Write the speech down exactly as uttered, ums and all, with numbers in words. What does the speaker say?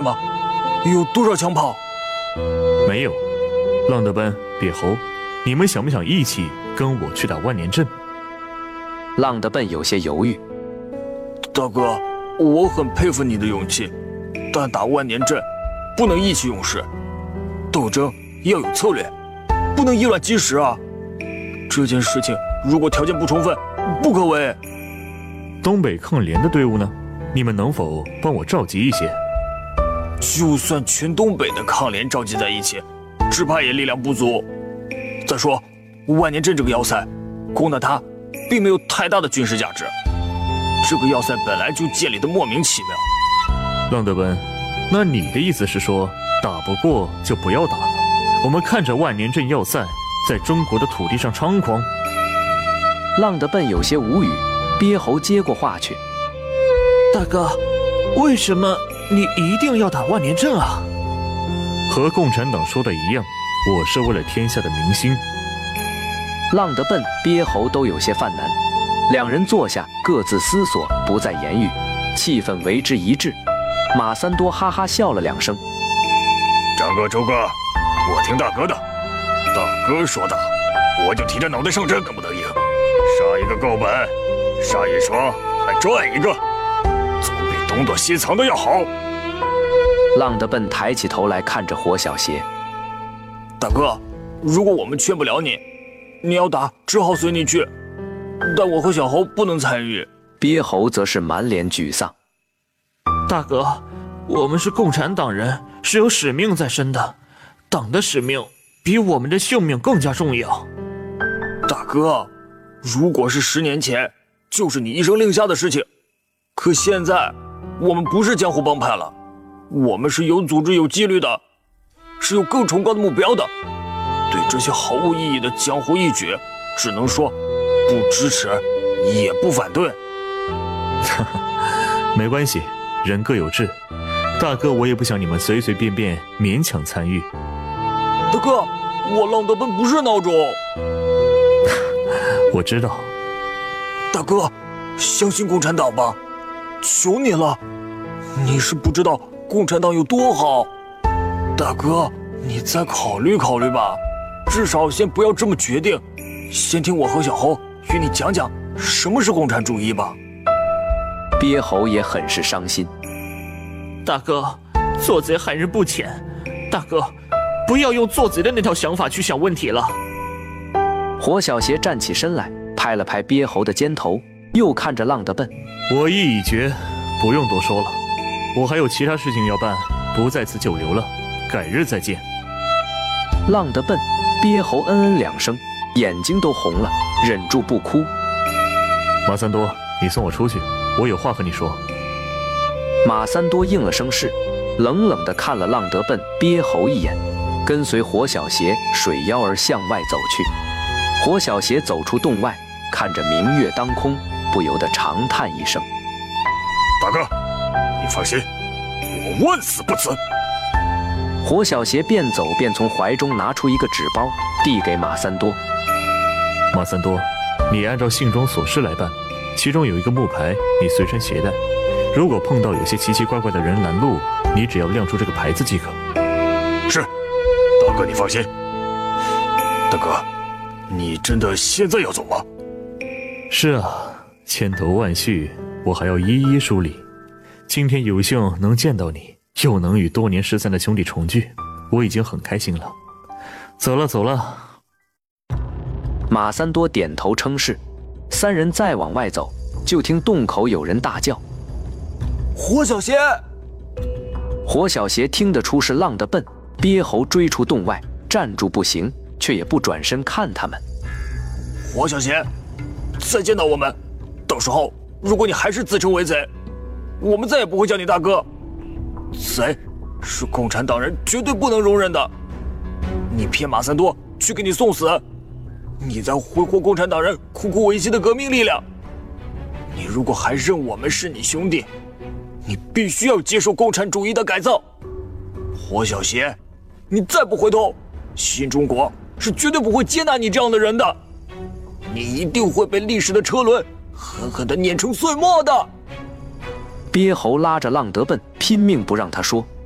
吗？有多少枪炮？ 没有。浪德奔、别侯，你们想不想一起跟我去打万年阵？ 浪德奔有些犹豫。 大哥，我很佩服你的勇气，但打万年阵不能意气用事，斗争要有策略，不能以卵击石啊！这件事情如果条件不充分，不可为。 东北抗联的队伍呢？你们能否帮我召集一些？ 就算全东北的抗联召集在一起，只怕也力量不足。再说，万年阵这个要塞，攻打它并没有太大的军事价值。这个要塞本来就建立的莫名其妙。 浪德奔，那你的意思是说，打不过就不要打了？我们看着万年阵要塞在中国的土地上猖狂。 浪德奔有些无语，憋侯接过话去： 大哥，为什么你一定要打万年阵啊？ 和共产党说的一样，我是为了天下的民心。 浪德奔、憋侯都有些犯难，两人坐下各自思索，不再言语，气氛为之一致。马三多哈哈笑了两声： 张哥、周哥，我听大哥的，大哥说的，我就提着脑袋上阵，能不能赢？杀一个够本，杀一双还赚一个，总比东躲西藏的要好。 浪德奔抬起头来看着火小邪： 大哥，如果我们劝不了你，你要打只好随你去，但我和小侯不能参与。 憋侯则是满脸沮丧： 大哥，我们是共产党人，是有使命在身的，党的使命比我们的性命更加重要。 大哥，如果是十年前，就是你一声令下的事情，可现在我们不是江湖帮派了，我们是有组织有纪律的，是有更崇高的目标的。对这些毫无意义的江湖义举，只能说不支持也不反对。 没关系，人各有志。大哥，我也不想你们随随便便勉强参与。 大哥，我浪德奔不是孬种。 我知道。 大哥，相信共产党吧，求你了，你是不知道共产党有多好。大哥，你再考虑考虑吧，至少先不要这么决定，先听我和小侯与你讲讲什么是共产主义吧。 憋侯也很是伤心： 大哥，做贼害人不浅，大哥，不要用做贼的那套想法去想问题了。 火小邪站起身来，拍了拍憋侯的肩头，又看着浪德奔： 我意已决，不用多说了，我还有其他事情要办，不在此久留了，改日再见。 浪德奔、憋侯嗯嗯两声，眼睛都红了，忍住不哭。 马三多，你送我出去，我有话和你说。 马三多应了声是，冷冷地看了浪德奔、憋侯一眼，跟随火小邪水腰儿向外走去。火小邪走出洞外，看着明月当空，不由得长叹一声： 大哥，你放心，我万死不辞。 火小邪边走边从怀中拿出一个纸包，递给马三多： 马三多，你按照信中所示来办，其中有一个木牌，你随身携带。如果碰到有些奇奇怪怪的人拦路，你只要亮出这个牌子即可。 是，大哥你放心。大哥，你真的现在要走吗？ 是啊，千头万绪，我还要一一梳理。今天有幸能见到你，又能与多年失散的兄弟重聚，我已经很开心了。走了走了。 马三多点头称是。三人再往外走，就听洞口有人大叫： 火小邪！ 火小邪听得出是浪得笨，憋侯追出洞外，站住不行，却也不转身看他们。 火小邪，再见到我们，到时候如果你还是自称为贼，我们再也不会叫你大哥。贼是共产党人绝对不能容忍的。你骗马三多去给你送死，你在挥霍共产党人苦苦维系的革命力量。你如果还认我们是你兄弟，你必须要接受共产主义的改造。火小邪，你再不回头，新中国是绝对不会接纳你这样的人的。你一定会被历史的车轮狠狠地碾成碎末的。 憋侯拉着浪得笨，拼命不让他说。